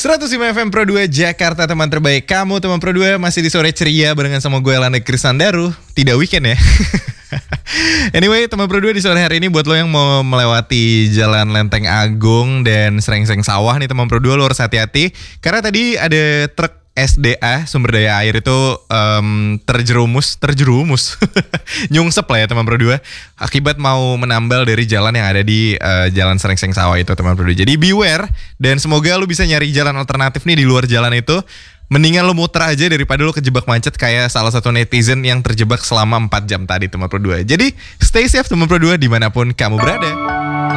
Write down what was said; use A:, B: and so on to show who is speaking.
A: 105 FM Pro 2 Jakarta, teman terbaik kamu. Teman Pro 2 masih di sore ceria barengan sama gue Landa Krisandaru. Tidak weekend ya. Anyway, teman Pro 2 di sore hari ini buat lo yang mau melewati Jalan Lenteng Agung dan Srengseng Sawah nih teman Pro 2, lo harus hati-hati. Karena tadi ada truk SDA, sumber daya air itu terjerumus nyungsep lah ya teman Pro 2, akibat mau menambal dari jalan yang ada di Jalan Srengseng Sawah itu teman Pro 2. Jadi beware, dan semoga lu bisa nyari jalan alternatif nih di luar jalan itu. Mendingan lu muter aja daripada lu kejebak macet kayak salah satu netizen yang terjebak selama 4 jam tadi teman Pro 2. Jadi stay safe teman Pro 2 dimanapun kamu berada.